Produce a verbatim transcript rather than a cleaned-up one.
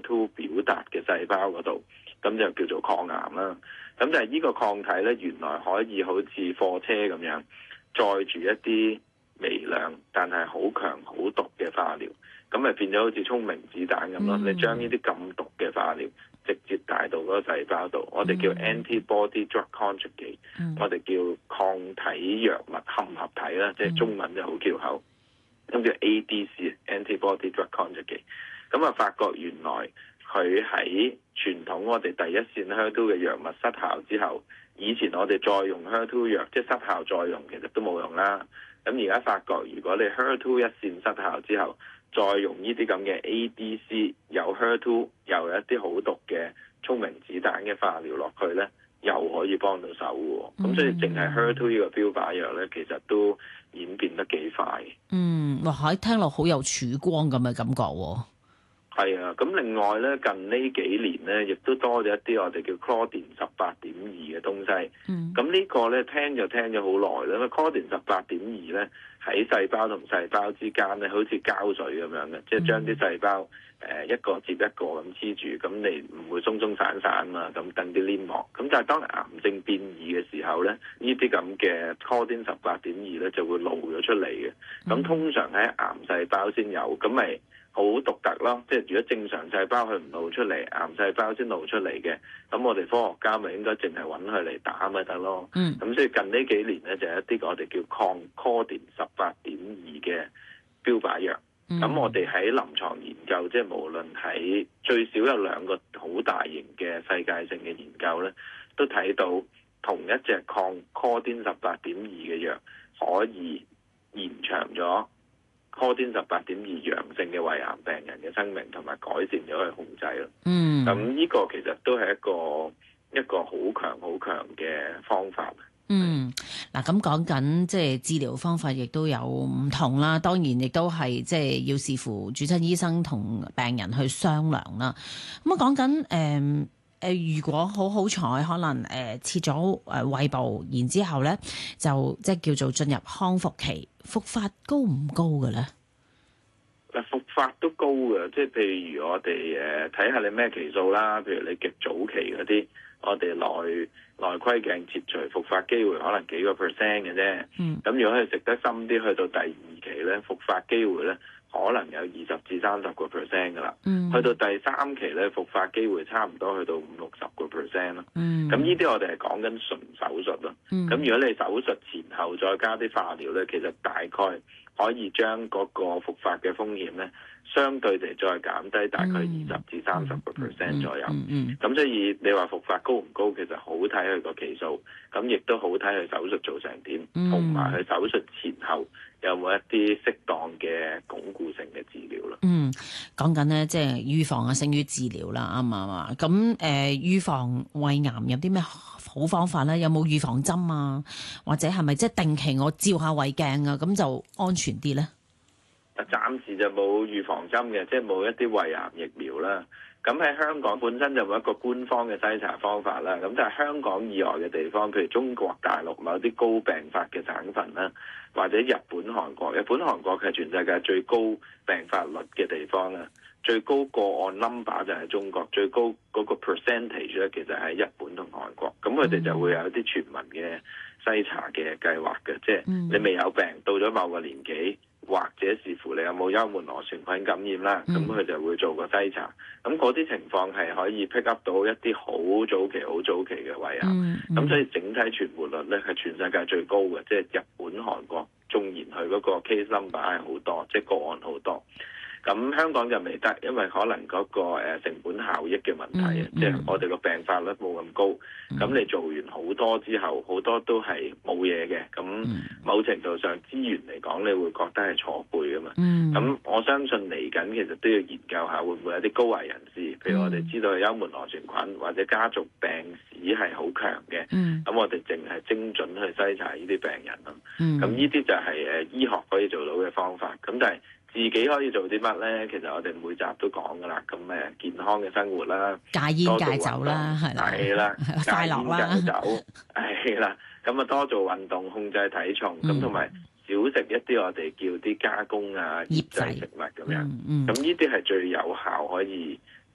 二 表達嘅細胞嗰度，咁就叫做抗癌啦。咁就係呢個抗體咧，原來可以好似貨車咁樣載住一啲微量但係好強好毒嘅化療，咁咪變咗好似聰明子彈咁咯。嗯、你將呢啲咁毒嘅化療直接帶到嗰個細胞度，我哋叫 antibody drug conjugate，、嗯、我哋叫抗體藥物嵌合體啦，即係中文就好翹口，咁叫 A D C antibody drug conjugate。咁啊，發覺原來佢喺傳統我哋第一線 H E R 二 嘅藥物失效之後，以前我哋再用 H E R 二 藥，即係失效再用，其實都冇用啦。咁而家發覺，如果你 H E R 二 一線失效之後，再用呢啲咁嘅 A D C 有 H E R 二又有一啲好毒嘅聰明子彈嘅化療落去咧，又可以幫到手嘅。咁、嗯、所以淨係 H E R 二呢個標靶藥咧，其實都演變得幾快。 嗯，哇！喺聽落好有曙光咁嘅感覺喎。 係啊，咁另外咧，近呢幾年咧，亦都多咗一啲我哋叫 Claudin 十八點二嘅東西。嗯。咁呢個咧聽就聽咗好耐啦，因為 Claudin 十八點二咧喺細胞同細胞之間咧，好似膠水咁樣嘅，即係將啲細胞誒、呃、一個接一個咁黐住，咁你唔會鬆鬆散散嘛，咁等啲黏膜。咁但係當癌症變異嘅時候咧，呢啲咁嘅 Claudin 十八點二咧就會露咗出嚟嘅。咁通常喺癌細胞先有，咁咪好獨特咯，即係如果正常細胞佢唔露出嚟，癌細胞先露出嚟嘅，咁我哋科學家咪應該淨係揾佢嚟打咪得咯。嗯，咁所以近呢幾年咧就係一啲我哋叫抗 Claudin 十八點二嘅標靶藥。咁、嗯、我哋喺臨床研究，即係無論喺最少有兩個好大型嘅世界性嘅研究咧，都睇到同一隻抗 Claudin 十八點二嘅藥可以延長咗Claudin 十八點二陽性嘅胃癌病人嘅生命，同埋改善咗佢控制咯。嗯，咁呢個其實都係一個一個好強好強嘅方法。 嗯，嗱咁講緊即係治療方法，亦都有唔同啦。當然亦都係即係要視乎主診醫生同病人去商量啦。咁啊講緊誒誒，如果好好彩，可能誒、呃、切咗誒胃部，然之後咧就即係叫做進入康復期。復發高唔高嘅咧？ 嗱，復發都高嘅，即係譬如我哋誒睇下你咩期數啦。譬如你極早期嗰啲，我哋內內窺鏡切除，復發機會可能幾個 percent 嘅啫。嗯。咁如果係食得深啲，去到第二期咧，復發機會咧可能有二十至三十個 percent 噶啦。嗯。去到第三期咧，復發機會差唔多去到五六十個 percent 咯。嗯。咁呢啲我哋係講緊純手術咯。嗯。咁如果你手術前後再加啲化療咧，其實大概可以將嗰個復發嘅風險咧，相對地再減低大概二十至三十個 percent 左右。咁、嗯嗯嗯、所以你話復發高唔高，其實好睇佢個期數，咁亦都好睇佢手術做成點，同埋佢手術前後有冇一啲適當嘅鞏固性嘅治療咯。 嗯，講緊咧，即係預防啊，勝於治療啦，啱唔啱啊？咁誒，預防胃癌有啲咩好方法咧？有冇預防針啊？或者係咪即係定期我照下胃鏡啊？咁就安全啲咧？ 暫時就冇預防針嘅，即係冇一啲胃癌疫苗啦。咁喺香港本身就冇一個官方嘅篩查方法啦。咁但係香港以外嘅地方，譬如中國大陸某啲高病發嘅省份啦，或者日本、韓國，日本、韓國係全世界最高病發率嘅地方啦，最高個案 number 就係中國，最高嗰個 percentage 咧，其實係日本同韓國。咁佢哋就會有一啲全民嘅篩查嘅計劃嘅，即係你未有病到咗某個年紀，或者視乎你有冇幽門螺旋菌感染啦，咁佢、嗯、就會做個篩查。咁嗰啲情況係可以 pick up 到一啲好早期、好早期嘅胃癌。咁、嗯嗯、所以整體存活率咧係全世界最高嘅，即係日本、韓國，縱然佢嗰個 case number 係好多，即係個案好多。咁香港就未得，因為可能嗰個成本效益嘅問題啊，嗯嗯、即係我哋個病發率冇咁高。咁、嗯、你做完好多之後，好多都係冇嘢嘅。咁某程度上資源嚟講，你會覺得係錯配噶嘛。咁、嗯、我相信嚟緊其實都要研究下，會唔會有啲高危人士，譬如我哋知道有幽門螺旋菌或者家族病史係好強嘅。咁、嗯、我哋淨係精準去篩查呢啲病人咯。咁呢啲就係誒醫學可以做到嘅方法。咁但係自己可以做啲乜咧？其實我哋每集都講噶啦，咁誒健康嘅生活啦， 戒煙戒酒啦，係啦， 係啦， 快樂啦， 戒煙戒酒，係啦，咁啊多做運動，控制體重，咁同埋少食一啲我哋叫啲加工啊、醃製食物咁樣，咁呢啲係最有效可以